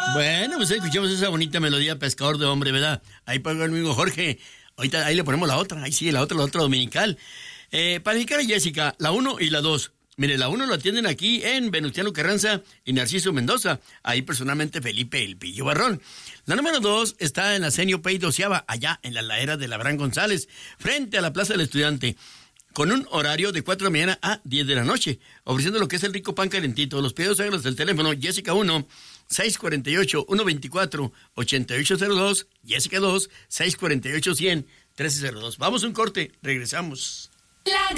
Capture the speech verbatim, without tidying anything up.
Bueno, pues escuchamos esa bonita melodía Pescador de Hombre, ¿verdad? Ahí pagó el mismo Jorge. Ahorita ahí le ponemos la otra. Ahí sí, la otra, la otra dominical. Eh, para dedicar a Jessica, la uno y la dos. Mire, la uno lo atienden aquí en Venustiano Carranza y Narciso Mendoza. Ahí personalmente Felipe El Pillo Barrón. La número dos está en la Senio Pey doceava, allá en la ladera de Labrán González, frente a la Plaza del Estudiante, con un horario de cuatro de la mañana a diez de la noche, ofreciendo lo que es el rico pan calentito. Los pedidos háganlos del teléfono Jessica uno, seis cuatro ocho, uno dos cuatro, ocho ocho cero dos, Jessica dos, seis cuatro ocho, cien, trece cero dos. Vamos a un corte, regresamos. La